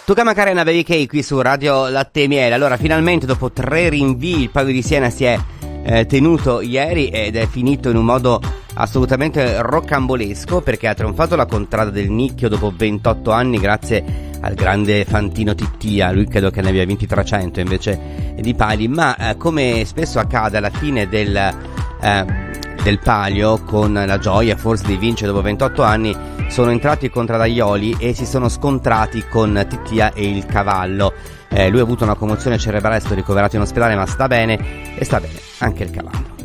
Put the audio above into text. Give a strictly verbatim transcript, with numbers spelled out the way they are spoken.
Tuca Macarena Baby K qui su Radio Latte e Miele. Allora, finalmente dopo tre rinvii il Palio di Siena si è eh, tenuto ieri ed è finito in un modo assolutamente roccambolesco, perché ha trionfato la contrada del Nicchio dopo ventotto anni grazie al grande Fantino Tittia. Lui credo che ne abbia vinti trecento invece di pali, ma eh, come spesso accade alla fine del, eh, del palio, con la gioia forse di vincere dopo ventotto anni, sono entrati i contradaioli e si sono scontrati con Tittia e il cavallo. Eh, lui ha avuto una commozione cerebrale, è stato ricoverato in ospedale, ma sta bene, e sta bene anche il cavallo.